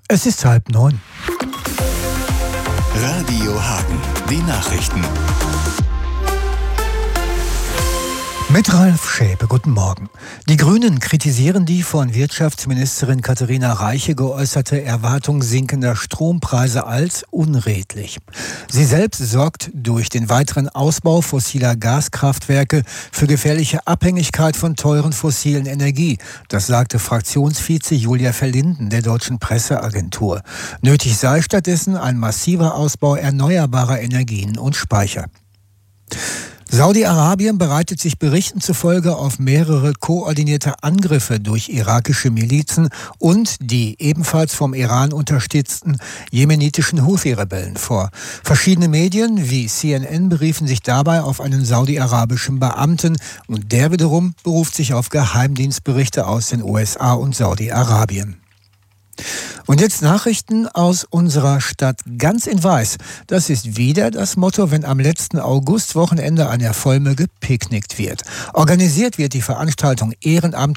Es ist 8:30. Radio Hagen, die Nachrichten. Mit Ralf Schäpe, guten Morgen. Die Grünen kritisieren die von Wirtschaftsministerin Katharina Reiche geäußerte Erwartung sinkender Strompreise als unredlich. Sie selbst sorgt durch den weiteren Ausbau fossiler Gaskraftwerke für gefährliche Abhängigkeit von teuren fossilen Energie. Das sagte Fraktionsvize Julia Verlinden der Deutschen Presseagentur. Nötig sei stattdessen ein massiver Ausbau erneuerbarer Energien und Speicher. Saudi-Arabien bereitet sich Berichten zufolge auf mehrere koordinierte Angriffe durch irakische Milizen und die ebenfalls vom Iran unterstützten jemenitischen Houthi-Rebellen vor. Verschiedene Medien wie CNN beriefen sich dabei auf einen saudi-arabischen Beamten und der wiederum beruft sich auf Geheimdienstberichte aus den USA und Saudi-Arabien. Und jetzt Nachrichten aus unserer Stadt ganz in Weiß. Das ist wieder das Motto, wenn am letzten Augustwochenende an der Vollmöge gepicknickt wird. Organisiert wird die Veranstaltung ehrenamtlich